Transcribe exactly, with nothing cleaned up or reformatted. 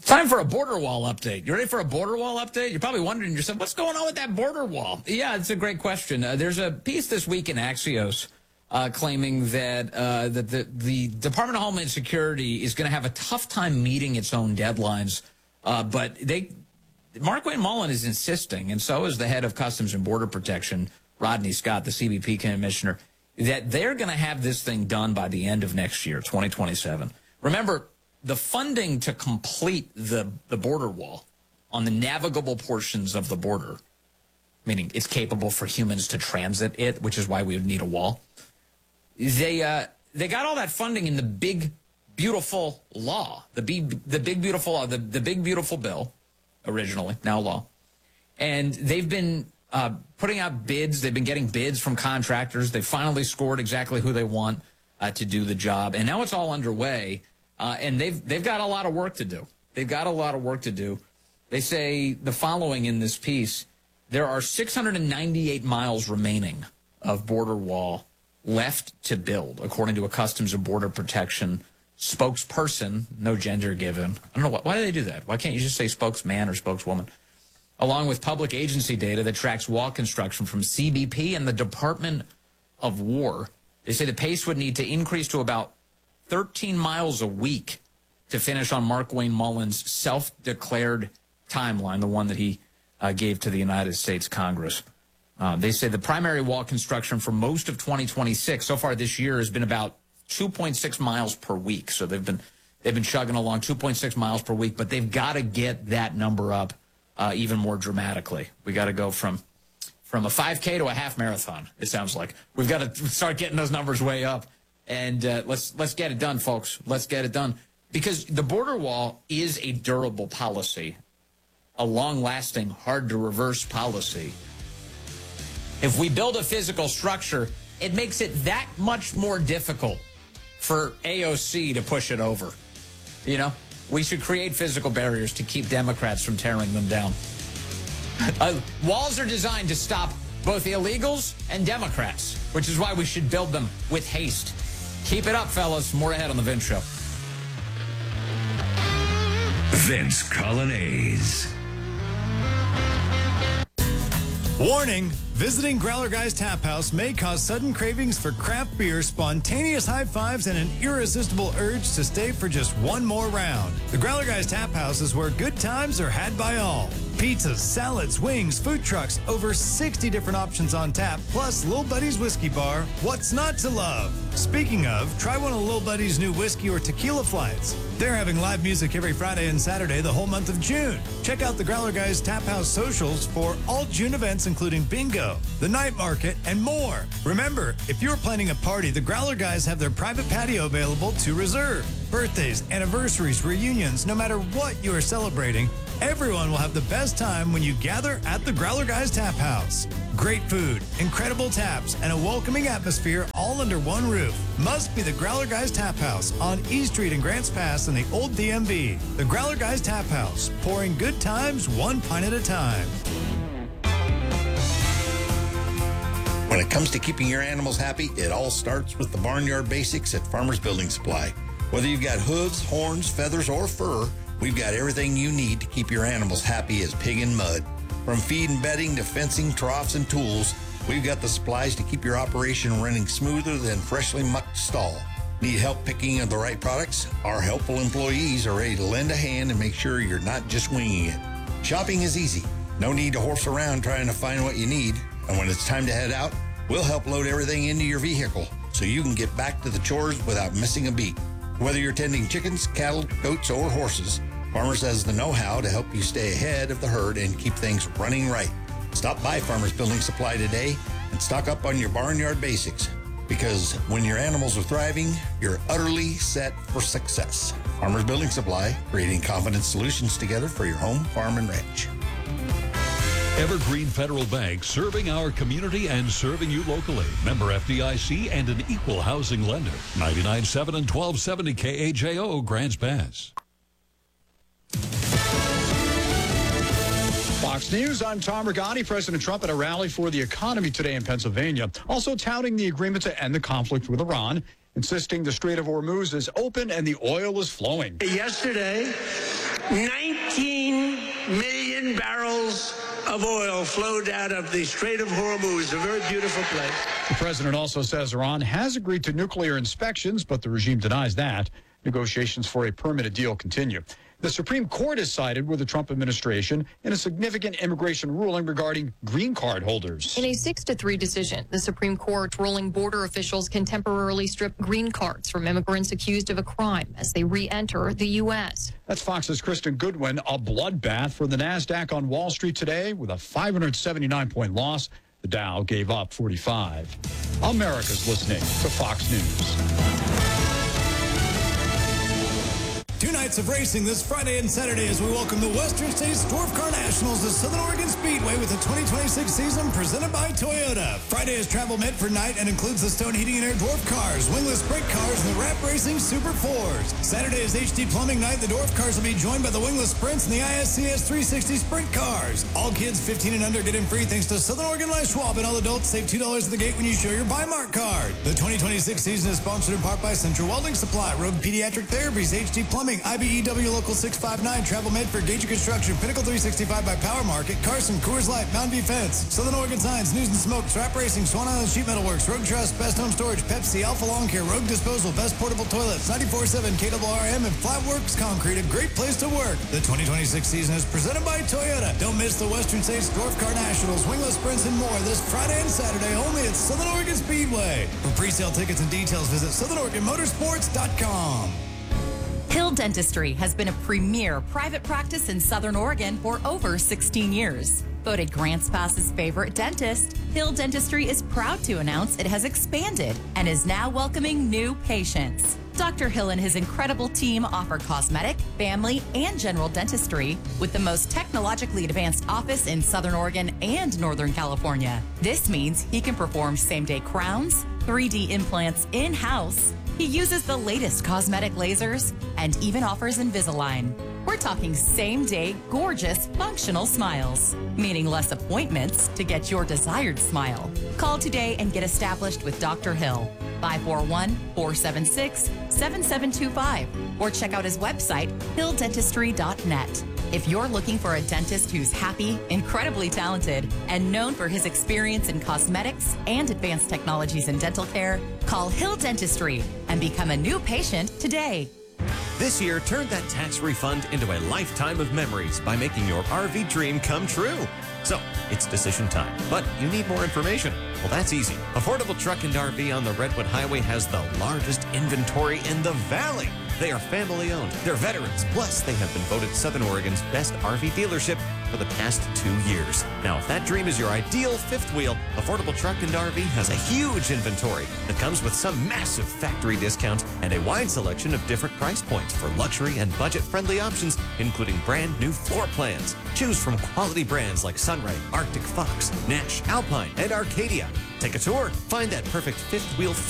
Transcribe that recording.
Time for a border wall update. You ready for a border wall update? You're probably wondering yourself, what's going on with that border wall? Yeah, it's a great question. Uh, there's a piece this week in Axios uh, claiming that uh, that the, the Department of Homeland Security is going to have a tough time meeting its own deadlines. Uh, but they, Markwayne Mullin is insisting, and so is the head of Customs and Border Protection, Rodney Scott, the C B P commissioner, that they're going to have this thing done by the end of next year, twenty twenty-seven. Remember, the funding to complete the, the border wall on the navigable portions of the border, meaning it's capable for humans to transit it, which is why we would need a wall, they uh, they got all that funding in the big, beautiful law, the big, the big, beautiful law, the, the big, beautiful bill, originally, now law. And they've been uh, putting out bids. They've been getting bids from contractors. They finally scored exactly who they want uh, to do the job. And now it's all underway. Uh, and they've they've got a lot of work to do. They've got a lot of work to do. They say the following in this piece: there are six hundred ninety-eight miles remaining of border wall left to build, according to a Customs and Border Protection spokesperson, no gender given. I don't know, why, why do they do that? Why can't you just say spokesman or spokeswoman? Along with public agency data that tracks wall construction from C B P and the Department of War, they say the pace would need to increase to about thirteen miles a week to finish on Markwayne Mullin's self-declared timeline, the one that he uh, gave to the United States Congress. Uh, they say the primary wall construction for most of twenty twenty-six so far this year has been about two point six miles per week. So they've been they've been chugging along two point six miles per week, but they've got to get that number up uh, even more dramatically. We got to go from from a five K to a half marathon. It sounds like we've got to start getting those numbers way up. And uh, let's let's get it done, folks. Let's get it done. Because the border wall is a durable policy, a long-lasting, hard-to-reverse policy. If we build a physical structure, it makes it that much more difficult for A O C to push it over. You know, we should create physical barriers to keep Democrats from tearing them down. Uh, walls are designed to stop both illegals and Democrats, which is why we should build them with haste. Keep it up, fellas. More ahead on The Vince Show. Vince Colonnese. Warning, visiting Growler Guy's Tap House may cause sudden cravings for craft beer, spontaneous high fives, and an irresistible urge to stay for just one more round. The Growler Guy's Tap House is where good times are had by all. Pizzas, salads, wings, food trucks, over sixty different options on tap, plus Lil Buddy's Whiskey Bar. What's not to love? Speaking of, try one of Lil Buddy's new whiskey or tequila flights. They're having live music every Friday and Saturday the whole month of June. Check out the Growler Guys Tap House socials for all June events, including bingo, the night market, and more. Remember, if you're planning a party, the Growler Guys have their private patio available to reserve. Birthdays, anniversaries, reunions, no matter what you are celebrating, everyone will have the best time when you gather at the Growler Guys Tap House. Great food, incredible taps, and a welcoming atmosphere all under one roof. Must be the Growler Guys Tap House on E Street in Grants Pass in the old D M V. The Growler Guys Tap House, pouring good times one pint at a time. When it comes to keeping your animals happy, it all starts with the Barnyard Basics at Farmers Building Supply. Whether you've got hooves, horns, feathers, or fur, we've got everything you need to keep your animals happy as pig in mud. From feed and bedding to fencing, troughs, and tools, we've got the supplies to keep your operation running smoother than freshly mucked stall. Need help picking the right products? Our helpful employees are ready to lend a hand and make sure you're not just winging it. Shopping is easy. No need to horse around trying to find what you need. And when it's time to head out, we'll help load everything into your vehicle so you can get back to the chores without missing a beat. Whether you're tending chickens, cattle, goats, or horses, Farmers has the know-how to help you stay ahead of the herd and keep things running right. Stop by Farmers Building Supply today and stock up on your Barnyard Basics, because when your animals are thriving, you're utterly set for success. Farmers Building Supply, creating confident solutions together for your home, farm, and ranch. Evergreen Federal Bank, serving our community and serving you locally. Member F D I C and an equal housing lender. ninety-nine point seven and twelve seventy K A J O, Grants Pass. Fox News, I'm Tom Regani. President Trump at a rally for the economy today in Pennsylvania, also touting the agreement to end the conflict with Iran, insisting the Strait of Hormuz is open and the oil is flowing. Yesterday, nineteen million barrels of oil flowed out of the Strait of Hormuz, a very beautiful place. The president also says Iran has agreed to nuclear inspections, but the regime denies that. Negotiations for a permanent deal continue. The Supreme Court has sided with the Trump administration in a significant immigration ruling regarding green card holders. In a six to three decision, the Supreme Court ruling border officials can temporarily strip green cards from immigrants accused of a crime as they re-enter the U S. That's Fox's Kristen Goodwin. A bloodbath for the NASDAQ on Wall Street today with a five hundred seventy-nine point loss. The Dow gave up forty-five. America's listening to Fox News. Two nights of racing this Friday and Saturday as we welcome the Western States Dwarf Car Nationals to Southern Oregon Speedway with the twenty twenty-six season presented by Toyota. Friday is travel meant for night and includes the Stone Heating and Air Dwarf Cars, wingless sprint cars, and the Rap Racing Super Fours. Saturday is H D Plumbing Night. The Dwarf Cars will be joined by the wingless Sprints and the I S C S three sixty Sprint Cars. All kids fifteen and under get in free thanks to Southern Oregon Life Schwab, and all adults save two dollars at the gate when you show your Buymark card. The twenty twenty-six season is sponsored in part by Central Welding Supply, Rogue Pediatric Therapies, H D Plumbing, I B E W Local six five nine, Travel Med for Gauger Construction, Pinnacle three sixty-five by Power Market, Carson, Coors Light, Mountain View Fence, Southern Oregon Signs, News and Smoke, Rap Racing, Swan Island Sheet Metal Works, Rogue Trust, Best Home Storage, Pepsi, Alpha Lawn Care, Rogue Disposal, Best Portable Toilets, ninety-four seven K R R M, and Flatworks Concrete, a great place to work. The twenty twenty-six season is presented by Toyota. Don't miss the Western States Dwarf Car Nationals, wingless sprints, and more this Friday and Saturday only at Southern Oregon Speedway. For pre-sale tickets and details, visit southern oregon motorsports dot com. Hill Dentistry has been a premier private practice in Southern Oregon for over sixteen years. Voted Grants Pass's favorite dentist, Hill Dentistry is proud to announce it has expanded and is now welcoming new patients. Doctor Hill and his incredible team offer cosmetic, family, and general dentistry with the most technologically advanced office in Southern Oregon and Northern California. This means he can perform same-day crowns, three D implants in-house. He uses the latest cosmetic lasers and even offers Invisalign. We're talking same-day, gorgeous, functional smiles, meaning less appointments to get your desired smile. Call today and get established with Doctor Hill, five four one, four seven six, seven seven two five, or check out his website, hill dentistry dot net. If you're looking for a dentist who's happy, incredibly talented, and known for his experience in cosmetics and advanced technologies in dental care, call Hill Dentistry and become a new patient today. This year, turn that tax refund into a lifetime of memories by making your R V dream come true. So, it's decision time, but you need more information. Well, that's easy. Affordable Truck and R V on the Redwood Highway has the largest inventory in the valley. They are family owned, they're veterans, plus they have been voted Southern Oregon's best R V dealership for the past two years. Now, if that dream is your ideal fifth wheel, Affordable Truck and R V has a huge inventory that comes with some massive factory discounts and a wide selection of different price points for luxury and budget-friendly options, including brand new floor plans. Choose from quality brands like Sunray, Arctic Fox, Nash, Alpine, and Arcadia. Take a tour, find that perfect fifth wheel